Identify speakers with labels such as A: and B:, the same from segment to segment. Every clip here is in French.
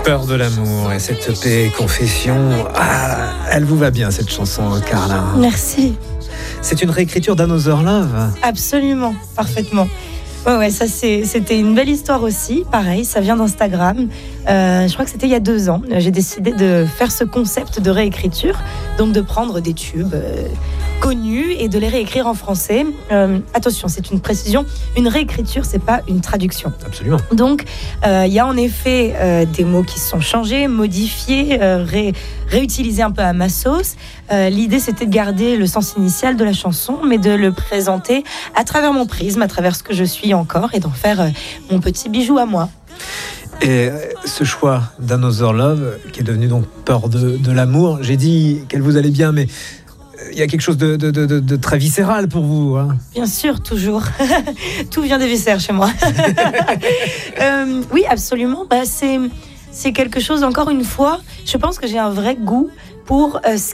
A: Peur de l'amour et cette EP Confession, elle vous va bien cette chanson, Carla.
B: Merci.
A: C'est une réécriture d'Another Love.
B: Absolument, parfaitement. Ouais, ça c'était une belle histoire aussi. Pareil, ça vient d'Instagram. Je crois que c'était il y a 2 ans. J'ai décidé de faire ce concept de réécriture, donc de prendre des tubes connus et de les réécrire en français. Attention, c'est une précision. Une réécriture, c'est pas une traduction.
A: Absolument.
B: Donc, il y a en effet des mots qui sont changés, modifiés, réutilisés un peu à ma sauce. L'idée, c'était de garder le sens initial de la chanson, mais de le présenter à travers mon prisme, à travers ce que je suis encore, et d'en faire mon petit bijou à moi.
A: Et ce choix d'Another Love, qui est devenu donc Peur de l'amour, j'ai dit qu'elle vous allait bien, mais il y a quelque chose de très viscéral pour vous, hein.
B: Bien sûr, toujours. Tout vient des viscères chez moi. Oui, absolument. C'est quelque chose, encore une fois, je pense que j'ai un vrai goût pour ce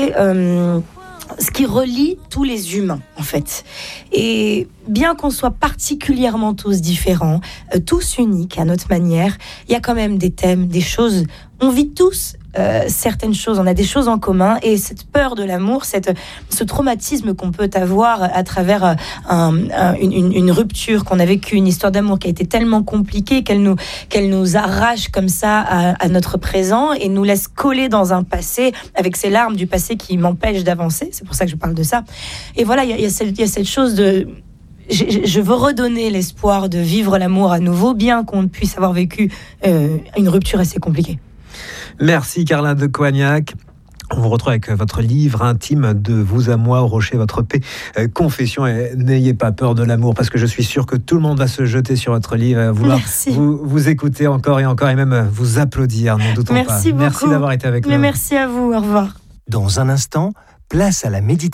B: qui relie tous les humains, en fait. Et bien qu'on soit particulièrement tous différents, tous uniques à notre manière, il y a quand même des thèmes, des choses. On vit tous certaines choses, on a des choses en commun, et cette peur de l'amour, ce traumatisme qu'on peut avoir à travers une rupture qu'on a vécue, une histoire d'amour qui a été tellement compliquée qu'elle nous arrache comme ça à notre présent et nous laisse coller dans un passé avec ces larmes du passé qui m'empêchent d'avancer. C'est pour ça que je parle de ça. Et voilà, il y a cette chose de... Je veux redonner l'espoir de vivre l'amour à nouveau, bien qu'on puisse avoir vécu une rupture assez compliquée.
A: Merci Carla de Coignac. On vous retrouve avec votre livre intime De vous à moi au rocher, votre paix, Confession. Et n'ayez pas peur de l'amour, parce que je suis sûr que tout le monde va se jeter sur votre livre, vouloir vous écouter encore et encore, et même vous applaudir, n'en doutons pas.
B: Merci beaucoup.
A: Merci d'avoir été avec nous.
B: Mais merci à vous, au revoir.
C: Dans un instant, place à la méditation.